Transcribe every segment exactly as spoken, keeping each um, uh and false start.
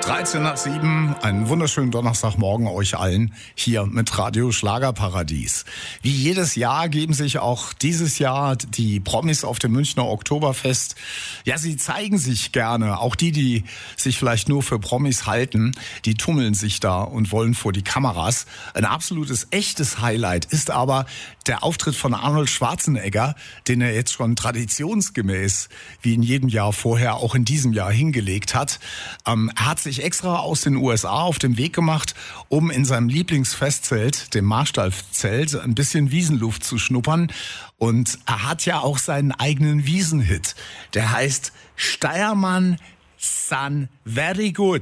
dreizehn nach sieben, einen wunderschönen Donnerstagmorgen euch allen hier mit Radio Schlagerparadies. Wie jedes Jahr geben sich auch dieses Jahr die Promis auf dem Münchner Oktoberfest. Ja, sie zeigen sich gerne. Auch die, die sich vielleicht nur für Promis halten, die tummeln sich da und wollen vor die Kameras. Ein absolutes, echtes Highlight ist aber der Auftritt von Arnold Schwarzenegger, den er jetzt schon traditionsgemäß, wie in jedem Jahr vorher, auch in diesem Jahr hingelegt hat. Ähm, er hat sich extra aus den U S A auf den Weg gemacht, um in seinem Lieblingsfestzelt, dem Marstallzelt, ein bisschen Wiesenluft zu schnuppern. Und er hat ja auch seinen eigenen Wiesenhit. Der heißt Steiermann San Very Good.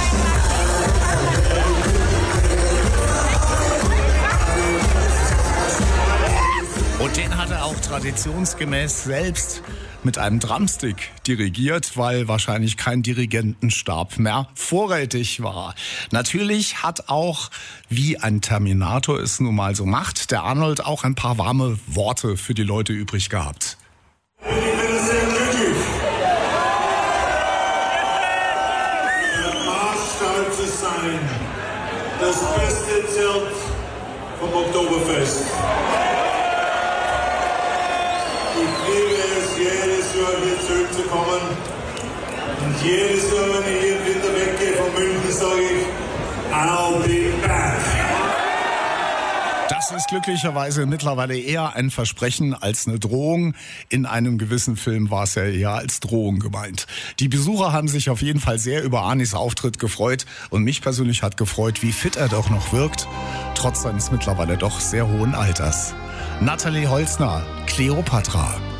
Und den hat er auch traditionsgemäß selbst mit einem Drumstick dirigiert, weil wahrscheinlich kein Dirigentenstab mehr vorrätig war. Natürlich hat auch, wie ein Terminator es nun mal so macht, der Arnold auch ein paar warme Worte für die Leute übrig gehabt. Ich bin sehr glücklich, im Marstall zu sein, das beste Zelt vom Oktoberfest. Ich liebe es, jedes Jahr hier zurückzukommen. Und jedes Jahr, wenn ich hier im Winter weggehe von München, sage ich, I'll be back. Das ist glücklicherweise mittlerweile eher ein Versprechen als eine Drohung. In einem gewissen Film war es ja eher als Drohung gemeint. Die Besucher haben sich auf jeden Fall sehr über Arnis Auftritt gefreut. Und mich persönlich hat gefreut, wie fit er doch noch wirkt, trotz seines mittlerweile doch sehr hohen Alters. Nathalie Holzner, Kleopatra.